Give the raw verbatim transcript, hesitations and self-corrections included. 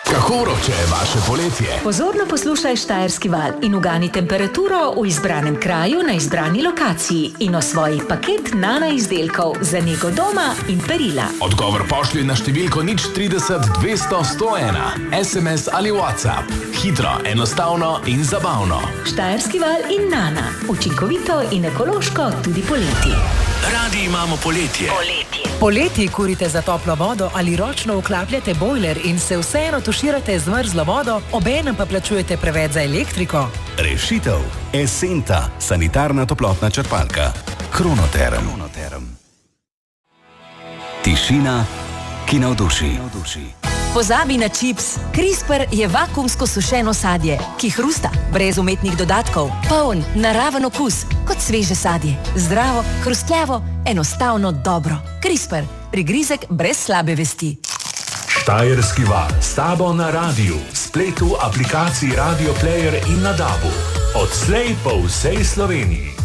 Kako vroče je vaše poletje? Pozorno poslušaj Štajerski val in ugani temperaturo v izbranem kraju na izbrani lokaciji in osvoji paket Nana izdelkov za nego doma in perila. Odgovor pošlji na številko nič trideset dvesto sto ena, es em es ali WhatsApp. Hitro, enostavno in zabavno. Štajerski val in Nana. Učinkovito in ekološko tudi poleti. Radi imamo poletje. Poletje. Poleti kurite za toplo vodo ali ročno vklapljate bojler in se vseeno tuširate z mrzlo vodo, obenem pa plačujete preveč za elektriko. Rešitev. Esenta, sanitarna toplotna črpalka. Kronoterm. Tišina, ki navduši. Pozabi na čips. CRISPR je vakuumsko sušeno sadje, ki hrusta, brez umetnih dodatkov, poln, naraven okus, kot sveže sadje. Zdravo, hrustljavo, enostavno dobro. CRISPR, prigrizek brez slabe vesti. Štajerski val, s tabo na radiju, spletu, aplikaciji Radio Player in na dabu. Odslej po vsej Sloveniji.